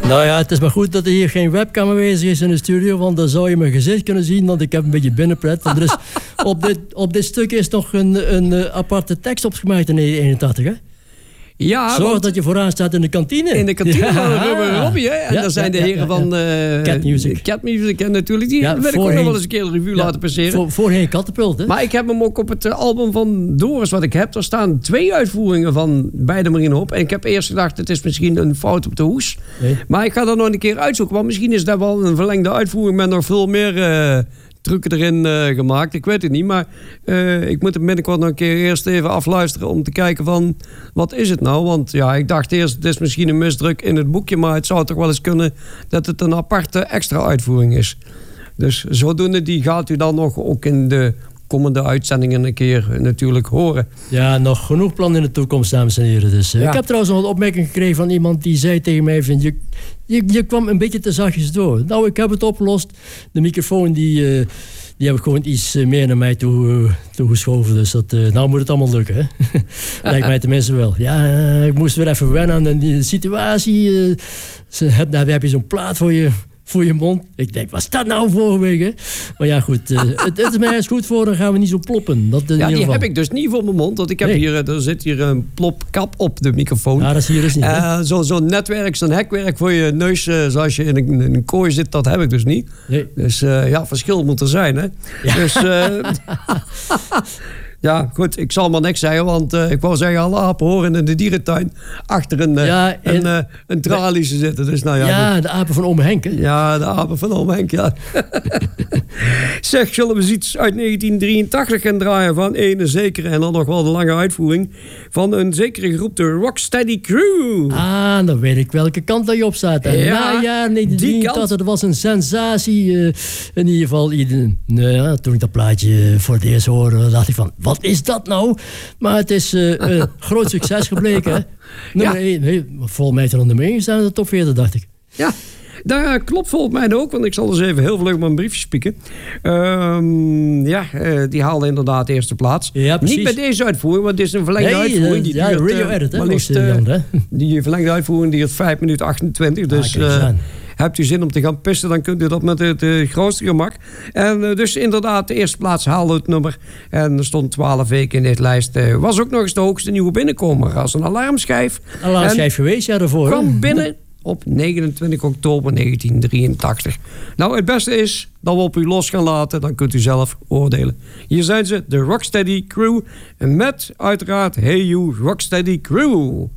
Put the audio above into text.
Nou ja, het is maar goed dat er hier geen webcam aanwezig is in de studio, want dan zou je mijn gezicht kunnen zien, want ik heb een beetje binnenpret. Want er is, op dit stuk is nog een aparte tekst opgemaakt in 1981, hè? Ja, zorg dat je vooraan staat in de kantine. In de kantine van Rubber Robbie, hè? En daar zijn de heren van Cat Music en natuurlijk, die wil ik ook nog wel eens een keer de revue laten passeren. Voorheen Kattenpult, hè? Maar ik heb hem ook op het album van Doris wat ik heb. Daar staan 2 uitvoeringen van beide Marine op. En ik heb eerst gedacht, het is misschien een fout op de hoes. Nee. Maar ik ga dat nog een keer uitzoeken. Want misschien is dat wel een verlengde uitvoering met nog veel meer trucken erin gemaakt. Ik weet het niet, maar ik moet hem binnenkort nog een keer eerst even afluisteren om te kijken van, wat is het nou? Want ja, ik dacht eerst, het is misschien een misdruk in het boekje, maar het zou toch wel eens kunnen dat het een aparte extra uitvoering is. Dus zodoende, die gaat u dan nog ook in de komende uitzendingen een keer natuurlijk horen. Ja, nog genoeg plan in de toekomst, dames en heren. Dus, ja. Ik heb trouwens nog een opmerking gekregen van iemand die zei tegen mij, je kwam een beetje te zachtjes door. Nou, ik heb het opgelost. De microfoon die heb ik gewoon iets meer naar mij toe geschoven. Dus nou moet het allemaal lukken, hè? Lijkt mij tenminste wel. Ja, ik moest weer even wennen aan die situatie. Daar heb je zo'n plaat voor je mond. Ik denk, wat is dat nou vorige week, hè? Maar ja, goed. Het is mij eens goed voor, dan gaan we niet zo ploppen. Dat in die heb ik dus niet voor mijn mond. Want ik heb er zit hier een plopkap op de microfoon. Ja, dat is hier dus niet. Zo'n netwerk, zo'n hekwerk voor je neus, zoals je in een kooi zit, dat heb ik dus niet. Nee. Dus verschil moet er zijn, hè? Ja. Dus... ja, goed, ik zal maar niks zeggen, want ik wou zeggen, alle apen horen in de dierentuin achter een tralie zitten. Dus, nou ja, de apen van oom Henk, hè? Ja, de apen van oom Henk, ja. Zeg, zullen we eens iets uit 1983 gaan draaien van ene zekere, en dan nog wel de lange uitvoering, van een zekere groep, de Rocksteady Crew. Ah, dan weet ik welke kant dat je op staat. En na jaar 1983, dat was een sensatie. In ieder geval, toen ik dat plaatje voor het eerst hoorde, dacht ik van, wat is dat nou? Maar het is een groot succes gebleken, hè? Nummer 1, volgens mij heeft er nog nummer 1 gestaan in de top 40, dacht ik. Ja, daar klopt volgens mij ook, want ik zal dus even heel vlug mijn briefje spieken. Die haalde inderdaad de eerste plaats. Ja, niet bij deze uitvoering, want dit is een verlengde uitvoering. Die radio edit, hè? Die verlengde uitvoering die 5 minuten 28, dus... hebt u zin om te gaan pissen, dan kunt u dat met het grootste gemak. En dus inderdaad, de eerste plaats haalde het nummer. En er stond 12 weken in deze lijst. Was ook nog eens de hoogste nieuwe binnenkomer. Als een alarmschijf. Alarmschijf geweest, ja, daarvoor. Kwam binnen op 29 oktober 1983. Nou, het beste is dat we op u los gaan laten. Dan kunt u zelf oordelen. Hier zijn ze, de Rocksteady Crew. En met, uiteraard, Hey You Rocksteady Crew.